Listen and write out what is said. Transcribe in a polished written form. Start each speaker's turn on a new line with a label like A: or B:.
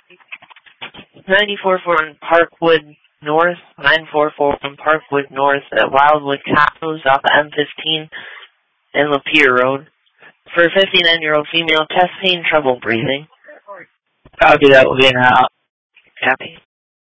A: 944 Parkwood North, 944 Parkwood North at Wildwood Cows off M15 and Lapeer Road. For a 59-year-old female, chest pain, trouble breathing.
B: Copy that, will be in and out.
A: Copy.